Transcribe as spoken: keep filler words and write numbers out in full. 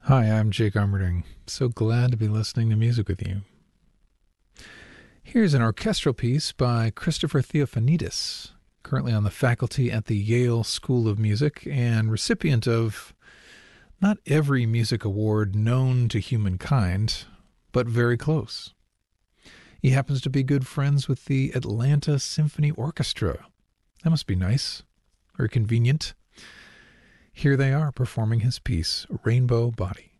Hi, I'm Jake Armerding. So glad to be listening to music with you. Here's an orchestral piece by Christopher Theophanidis, currently on the faculty at the Yale School of Music and recipient of not every music award known to humankind, but very close. He happens to be good friends with the Atlanta Symphony Orchestra. That must be nice, or convenient. Here they are performing his piece, Rainbow Body.